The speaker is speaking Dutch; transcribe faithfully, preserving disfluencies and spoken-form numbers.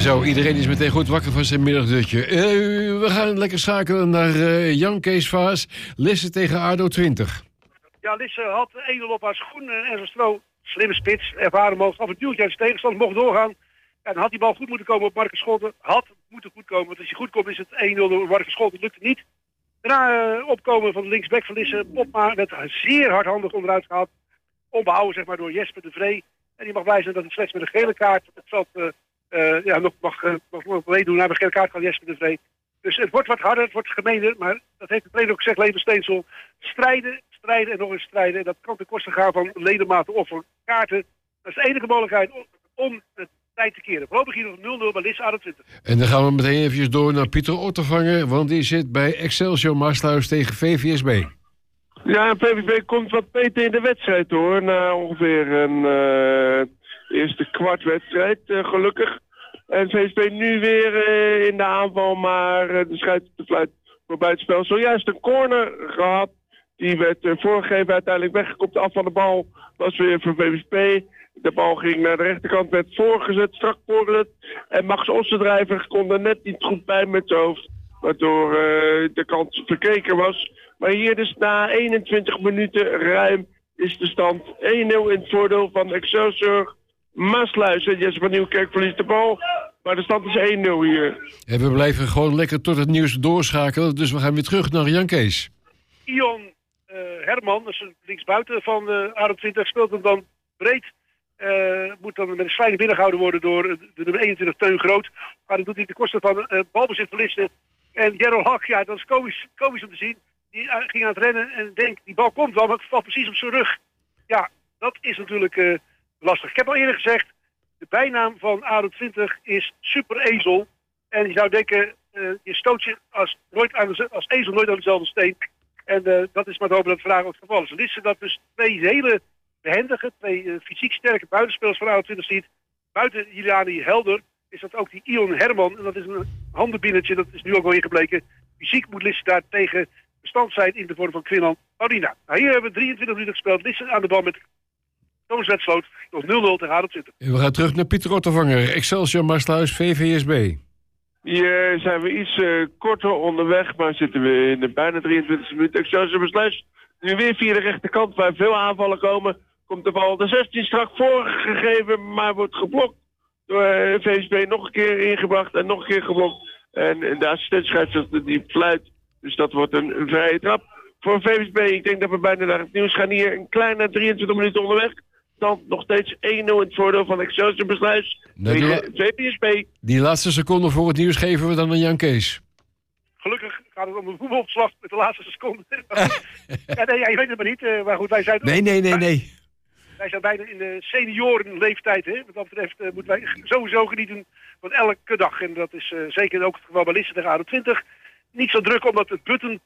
Zo, iedereen is meteen goed wakker van zijn middagdutje. Uh, we gaan lekker schakelen naar uh, Jan Kees Vaas. Lisse tegen ADO twintig. Ja, Lisse had één nul op haar schoen en zijn stro. Slimme spits, ervaren mocht. Af een duwtje uit zijn tegenstander, mocht doorgaan. En had die bal goed moeten komen op Marcus Scholten. Had moeten goed komen, want als hij goed komt is het één nul door Marcus Scholten. Dat lukte niet. Daarna uh, opkomen van de linksback van Lisse. Popma werd zeer hardhandig onderuit gehaald. Onbehouden zeg maar door Jesper de Vree. En die mag blij zijn dat het slechts met een gele kaart het veld uh, uh, ja, nog mag, uh, mag, mag meedoen. Naar een gele kaart van Jesper de Vree. Dus het wordt wat harder, het wordt gemeener. Maar dat heeft de trainer ook gezegd, Leven Steensel. Strijden, strijden en nog eens strijden. En dat kan ten koste gaan van ledematen of van kaarten. Dat is de enige mogelijkheid om, om het tijd te keren. Voorlopig hier nog nul nul bij Lisse ADO twintig. En dan gaan we meteen even door naar Pieter Ottervanger. Want die zit bij Excelsior Maasluis tegen V V S B. Ja, V V B komt wat beter in de wedstrijd hoor. Na ongeveer een uh, eerste kwartwedstrijd, uh, gelukkig. En V S B nu weer uh, in de aanval, maar uh, de scheidt de fluit voor buitenspel. Zojuist een corner gehad. Die werd uh, voorgegeven, uiteindelijk weggekopt. Af van de bal was weer voor V S B. De bal ging naar de rechterkant, werd voorgezet, strak voorgezet. En Max Ossendrijver kon er net niet goed bij met zijn hoofd. Waardoor uh, de kans verkeken was. Maar hier dus na eenentwintig minuten ruim is de stand één nul in het voordeel van Excelsior Maasluis. En Jesse van Nieuwkerk verliest de bal, maar de stand is één nul hier. En we blijven gewoon lekker tot het nieuws doorschakelen. Dus we gaan weer terug naar Jan Kees. Ion uh, Herman, dat is een linksbuiten van uh, ADO twintig, speelt hem dan breed. Uh, moet dan met een sliding binnengehouden worden door uh, de nummer eenentwintig Teun Groot. Maar dat doet hij ten koste van uh, balbezit verliezen. En Gerald Hak, ja, dat is komisch, komisch om te zien. Die uh, ging aan het rennen en denkt, die bal komt wel, maar het valt precies op zijn rug. Ja, dat is natuurlijk uh, lastig. Ik heb al eerder gezegd, de bijnaam van ADO twintig is Super Ezel. En je zou denken, uh, je stoot je als, nooit aan de, als ezel nooit aan dezelfde steen. En uh, dat is maar te hopen dat het vandaag ook het geval is. Lisse dat dus twee hele behendige, twee uh, fysiek sterke buitenspelers van ADO twintig ziet. Buiten Juliani Helder is dat ook die Ion Herman. En dat is een handenbinnetje, dat is nu ook wel ingebleken. Fysiek moet Lisse daar tegen bestand zijn in de vorm van Quinlan Paulina. Nou, hier hebben we drieëntwintig minuten gespeeld. Lisse aan de bal met Thomas Wetsloot. Nog nul nul tegen ADO twintig. En we gaan terug naar Pieter Ottervanger. Excelsior Maasluis, V V S B. Hier zijn we iets uh, korter onderweg, maar zitten we in de bijna drieëntwintigste minuut. Excelsior Maasluis nu weer via de rechterkant, waar veel aanvallen komen. Komt de bal de zestien strak voorgegeven, maar wordt geblokt door uh, V S B. Nog een keer ingebracht en nog een keer geblokt. En de assistent scheidsrechter die fluit. Dus dat wordt een, een vrije trap voor V S B. Ik denk dat we bijna naar het nieuws gaan. Hier een kleine drieëntwintig minuten onderweg. Dan nog steeds één nul in het voordeel van Excelsior Maasluis tegen V S B. Die laatste seconde voor het nieuws geven we dan aan Jan Kees. Gelukkig gaat het om een voetbalopslag met de laatste seconde. ja, nee, ja, je weet het maar niet. Uh, maar goed, wij zijn... Nee, nee, nee, nee. Wij zijn bijna in de seniorenleeftijd. Hè? Wat dat betreft uh, moeten wij sowieso genieten van elke dag. En dat is uh, zeker ook het geval bij Lisse tegen ADO twintig. Niet zo druk omdat het Button